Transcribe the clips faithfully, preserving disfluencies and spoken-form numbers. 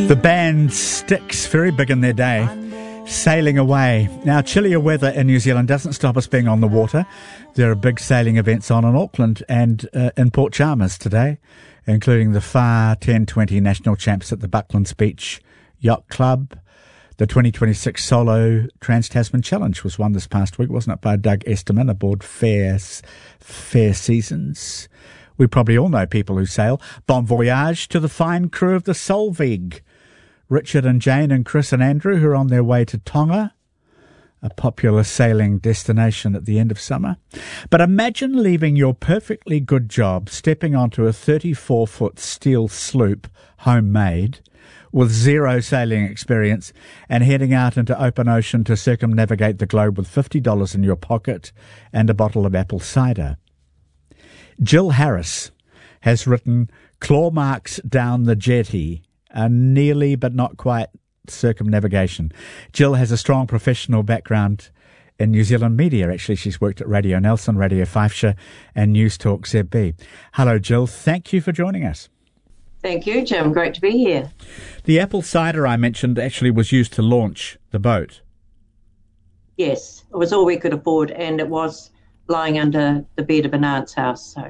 The band Styx, very big in their day, sailing away. Now, chillier weather in New Zealand doesn't stop us being on the water. There are big sailing events on in Auckland and uh, in Port Chalmers today, including the F A R ten twenty National Champs at the Bucklands Beach Yacht Club. The twenty twenty-six Solo Trans-Tasman Challenge was won this past week, wasn't it, by Doug Esterman aboard Fair, Fair Seasons. We probably all know people who sail. Bon voyage to the fine crew of the Solveig. Richard and Jane and Chris and Andrew, who are on their way to Tonga, a popular sailing destination at the end of summer. But imagine leaving your perfectly good job, stepping onto a thirty-four foot steel sloop, homemade, with zero sailing experience, and heading out into open ocean to circumnavigate the globe with fifty dollars in your pocket and a bottle of apple cider. Jill Harris has written Claw Marks Down the Jetty, a nearly but not quite circumnavigation. Jill has a strong professional background in New Zealand media. Actually, she's worked at Radio Nelson, Radio Fifeshire and News Talk Z B. Hello, Jill. Thank you for joining us. Thank you, Jim. Great to be here. The apple cider I mentioned actually was used to launch the boat. Yes, it was all we could afford, and it was lying under the bed of an aunt's house, so...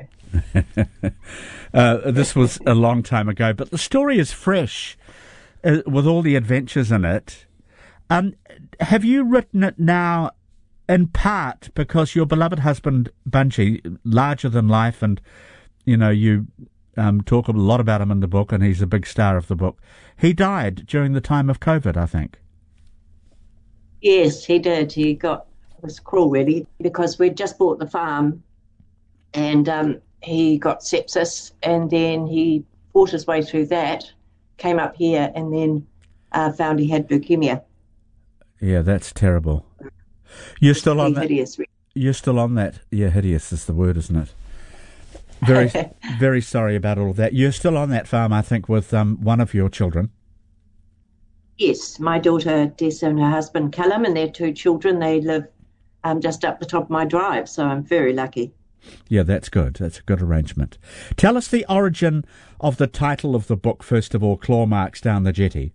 uh, this was a long time ago, but the story is fresh uh, with all the adventures in it. Um, have you written it now in part because your beloved husband, Bunji, larger than life, and, you know, you um, talk a lot about him in the book, and he's a big star of the book. He died during the time of COVID, I think. Yes, he did. He got... It was cruel, really, because we'd just bought the farm, and... Um, he got sepsis, and then he fought his way through that, came up here, and then uh, found he had leukemia. Yeah, that's terrible. You're still on that. Hideous. You're still on that. Yeah, hideous is the word, isn't it? Very, very sorry about all of that. You're still on that farm, I think, with um, one of your children. Yes, my daughter Tessa and her husband Callum, and their two children. They live um, just up the top of my drive, so I'm very lucky. Yeah, that's good. That's a good arrangement. Tell us the origin of the title of the book, first of all, Claw Marks Down the Jetty.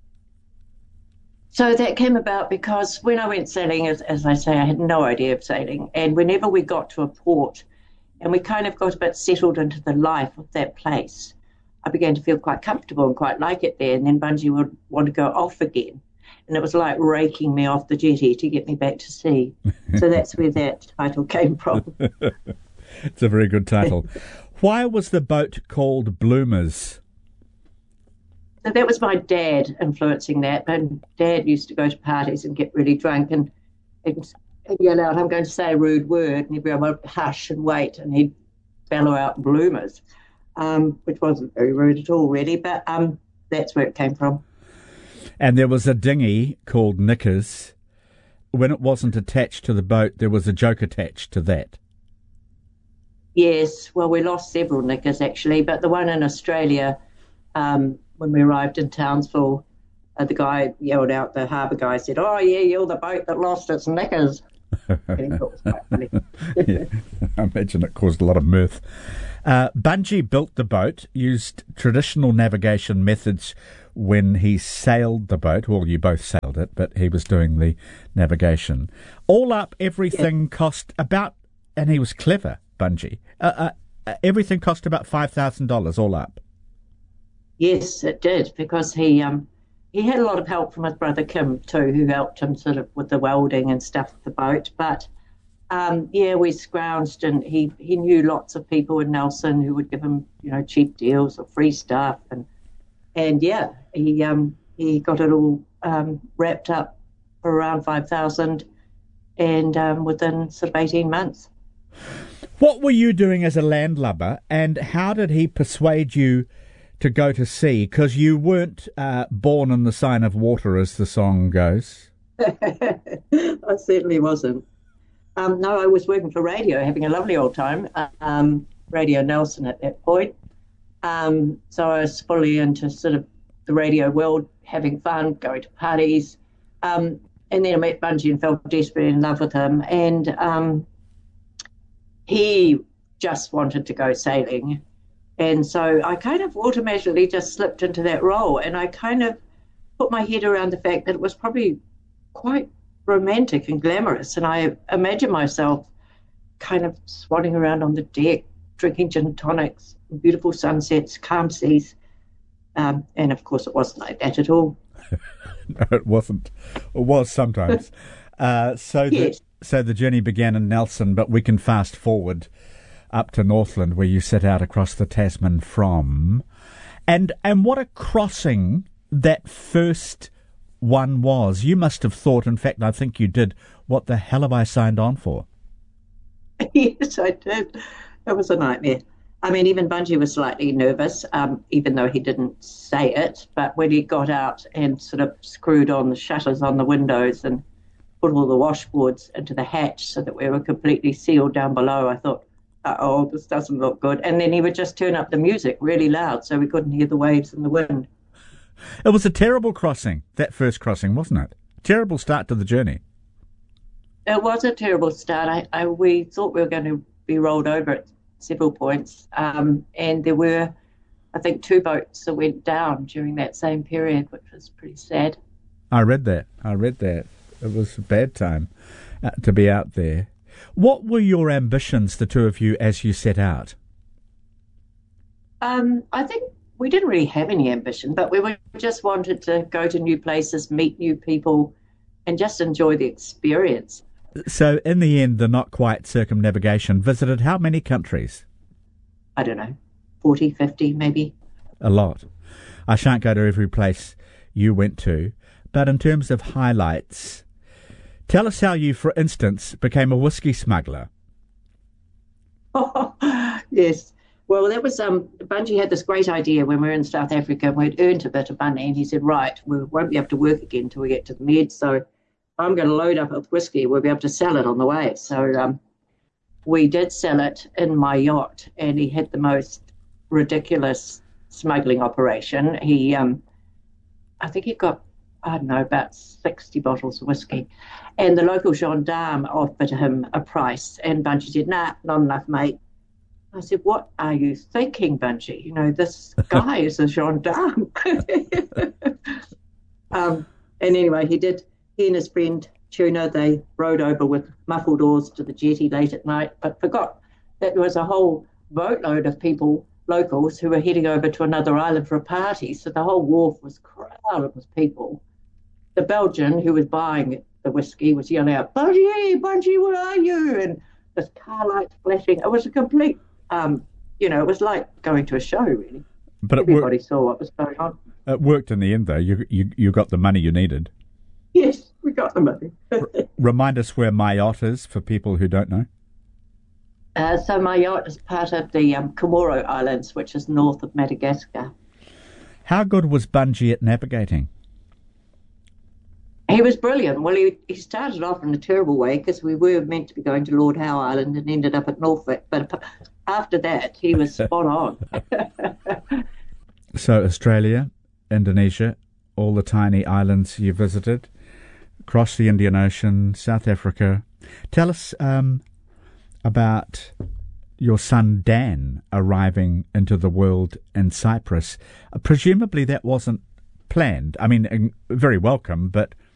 So that came about because when I went sailing, as, as I say, I had no idea of sailing. And whenever we got to a port and we kind of got a bit settled into the life of that place, I began to feel quite comfortable and quite like it there. And then Bunji would want to go off again. And it was like raking me off the jetty to get me back to sea. So that's where that title came from. It's a very good title. Why was the boat called Bloomers? So that was my dad influencing that. And Dad used to go to parties and get really drunk and, and, and yell out, I'm going to say a rude word. And everyone would hush and wait. And he'd bellow out Bloomers, um, which wasn't very rude at all, really. But um, that's where it came from. And there was a dinghy called Knickers. When it wasn't attached to the boat, there was a joke attached to that. Yes, well, we lost several Knickers, actually, but the one in Australia, um, when we arrived in Townsville, uh, the guy yelled out, the harbour guy said, oh, yeah, you're the boat that lost its Knickers. And he thought it was quite funny. Yeah, I imagine it caused a lot of mirth. Uh, Bunji built the boat, used traditional navigation methods when he sailed the boat. Well, you both sailed it, but he was doing the navigation. All up, everything yeah. cost about, and he was clever, Bunji, uh, uh, everything cost about five thousand dollars all up. Yes, it did, because he um, he had a lot of help from his brother Kim too, who helped him sort of with the welding and stuff of the boat. But um, yeah, we scrounged, and he, he knew lots of people in Nelson who would give him, you know, cheap deals or free stuff, and and yeah, he um he got it all um, wrapped up for around five thousand, and um, within sort of eighteen months. What were you doing as a landlubber, and how did he persuade you to go to sea? Because you weren't uh, born in the sign of water, as the song goes. I certainly wasn't. Um, no, I was working for radio, having a lovely old time, um, Radio Nelson at that point. Um, so I was fully into sort of the radio world, having fun, going to parties. Um, and then I met Bunji and fell desperately in love with him. And um, he just wanted to go sailing. And so I kind of automatically just slipped into that role. And I kind of put my head around the fact that it was probably quite romantic and glamorous. And I imagine myself kind of swanning around on the deck, drinking gin and tonics, beautiful sunsets, calm seas. Um, and of course, it wasn't like that at all. No, it wasn't. It was sometimes. uh, so, Yes. the, so the journey began in Nelson, but we can fast forward up to Northland, where you set out across the Tasman from. And and what a crossing that first one was. You must have thought, in fact, I think you did, what the hell have I signed on for? Yes, I did. It was a nightmare. I mean, even Bungie was slightly nervous, um, even though he didn't say it. But when he got out and sort of screwed on the shutters on the windows and put all the washboards into the hatch so that we were completely sealed down below, I thought, uh-oh, this doesn't look good. And then he would just turn up the music really loud so we couldn't hear the waves and the wind. It was a terrible crossing, that first crossing, wasn't it? Terrible start to the journey. It was a terrible start. I, I we thought we were going to be rolled over at several points, um, and there were, I think, two boats that went down during that same period, which was pretty sad. I read that. I read that. It was a bad time uh, to be out there. What were your ambitions, the two of you, as you set out? Um, I think we didn't really have any ambition, but we were, just wanted to go to new places, meet new people, and just enjoy the experience. So, in the end, the not quite circumnavigation visited how many countries? I don't know, forty, fifty maybe. A lot. I shan't go to every place you went to, but in terms of highlights, tell us how you, for instance, became a whiskey smuggler. Oh, yes. Well, that was, um, Bungie had this great idea when we were in South Africa. We'd earned a bit of money, and he said, right, we won't be able to work again until we get to the Med, so I'm going to load up with whiskey. We'll be able to sell it on the way. So um, we did sell it in my yacht, and he had the most ridiculous smuggling operation. He, um, I think he got, I don't know, about sixty bottles of whiskey. And the local gendarme offered him a price, and Bungie said, nah, not enough, mate. I said, what are you thinking, Bungie? You know, this guy is a gendarme. um, and anyway, he did, he and his friend Tuna, they rowed over with muffled oars to the jetty late at night, but forgot that there was a whole boatload of people, locals, who were heading over to another island for a party. So the whole wharf was crowded with people. The Belgian who was buying the whiskey was yelling out, Bungie, Bungie, where are you? And this car lights flashing. It was a complete, um, you know, it was like going to a show, really. But everybody it wor- saw what was going on. It worked in the end, though. You you you got the money you needed. Yes, we got the money. R- remind us where Mayotte is for people who don't know. Uh, so my yacht is part of the um, Comoro Islands, which is north of Madagascar. How good was Bungie at navigating? He was brilliant. Well, he, he started off in a terrible way because we were meant to be going to Lord Howe Island and ended up at Norfolk. But after that, he was spot on. So Australia, Indonesia, all the tiny islands you visited, across the Indian Ocean, South Africa. Tell us um, about your son Dan arriving into the world in Cyprus. Uh, presumably that wasn't planned. I mean, very welcome, but